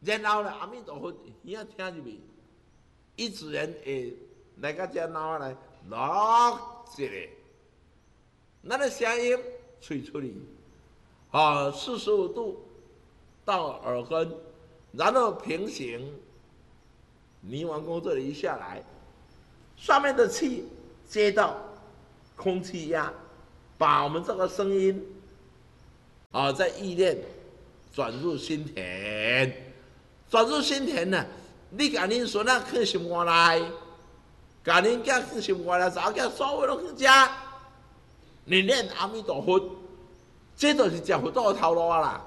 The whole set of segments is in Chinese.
然后咧，阿弥陀佛耳听入去，伊自然会来到这脑来录一个，咱的声音吹出去，45度到耳根，然后平行，泥丸宫这里一下来，上面的气接到空气压，把我们这个声音在意念转入心田。转入心田呢，你甲恁孙仔放心肝内，甲恁囝放心肝内，查某囝所有拢去食，你念阿弥陀佛，这就是食佛道的头路啊啦！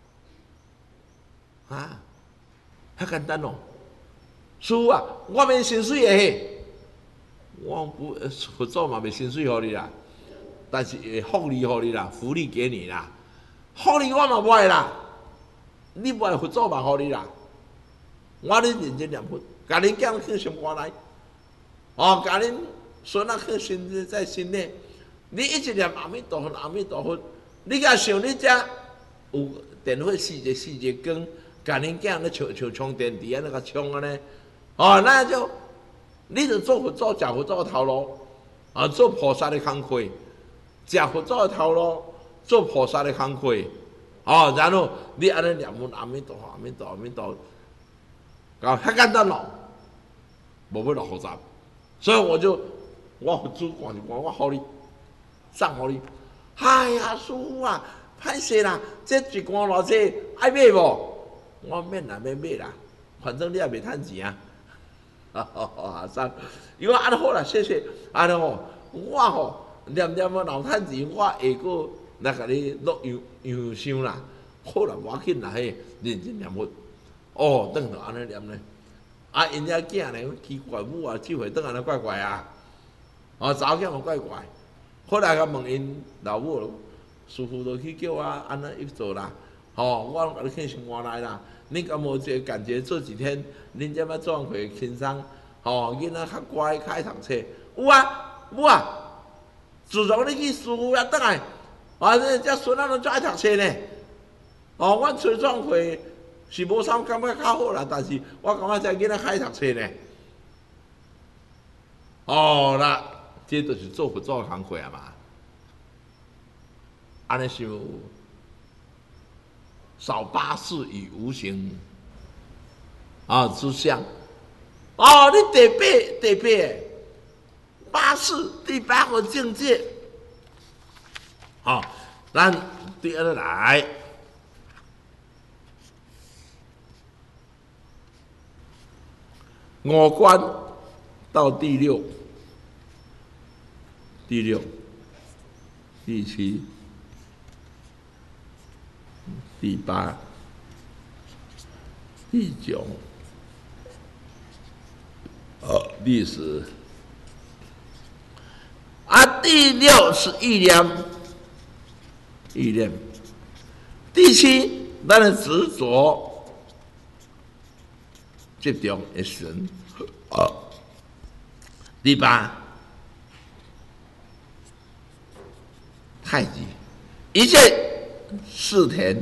啊，遐简单哦。师父啊，我免薪水的嘿，我不佛祖嘛袂薪水互你啦，但是福利互你啦，福利给你啦，福利我嘛不爱啦，你不爱佛祖嘛互你啦。我咧认真念佛，甲恁囝放心肝内，甲恁孙仔放心在心内。你一直念阿弥陀佛，阿弥陀佛，你甲想你遮有电火4个光，甲恁囝咧像充电池安尼甲充安尼，那就你就做佛祖，食佛祖的头路，做菩萨的工课，食佛祖的头路，做菩萨的工课，然后你安尼念佛，阿弥陀佛，阿弥陀佛，阿弥陀佛。遐简单咯，无要落复杂，所以我主管一管，我互你送互你。哎呀，师傅啊，歹势啦，这一罐偌济，爱买无？我免啦，免买啦，反正你也袂趁钱啊。送，伊讲安尼好啦，谢谢。安尼我念念我老趁钱，我下个来甲你录样相啦。好啦，无要紧啦，嘿，认真念佛。转到安尼念咧，因遐囝咧奇怪，母啊，这回转安尼怪怪啊，查某囝嘛怪怪。后来甲问因老母，师傅就去叫我安尼一做啦，我拢甲你放心肝内啦。恁敢无这感觉这几天恁这摆状况轻松？囡仔较乖，较爱读册。有啊，母啊，自从你去师傅遐转来，这孙仔拢足爱读册呢。阮吹状况。是无啥感觉较好啦，但是我感觉这囡仔较爱读册呢。那这就是做佛祖的工课啊嘛。安尼想，少八事与无形之相。你第八事第8个境界。咱第二来。5关到第6、第7、第8、第9、第10。第6是意念。第7，咱的执着。集中的神，第8，太极，一切是田，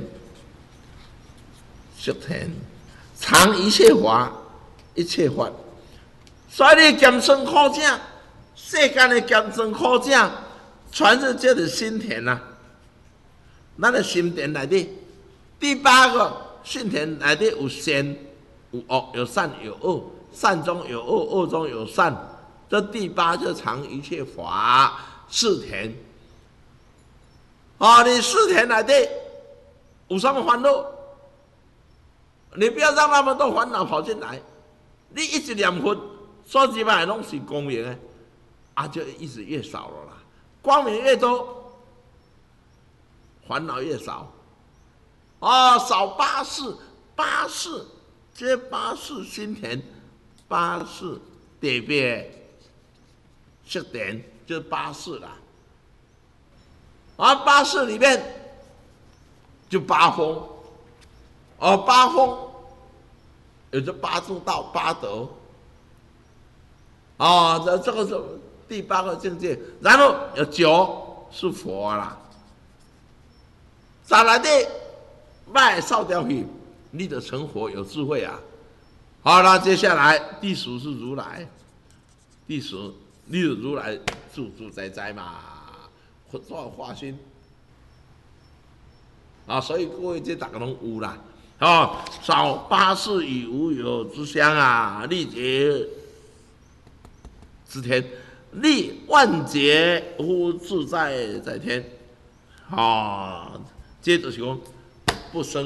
是田，藏一切法，一切法。所以你咸酸苦正，世间的咸酸苦正，全是这个心田啊。咱的心田内底，第8个心田内底有善。有恶有善有恶，善中有恶，恶中有善。这第8就藏一切法，是田。你是田内底有什么烦恼？你不要让那么多烦恼跑进来。你一直念佛，说起来拢是光明的，就一直越少了啦。光明越多，烦恼越少。少8事，8事。这8事心田，8事特别色田，就是8事啦。8事里面就8风，8风有这8正道、8德，这个是第8个境界。然后有9是佛啦，再来的歹扫掉去。 你的成佛有智慧啊。好，那接下来第10是如来，第10你有如来自在在嘛，做化身啊，所以各位这大家拢有啦。哦，少八世与无有之乡啊，历劫之天，历万劫乎自在在天。啊，接着是讲不生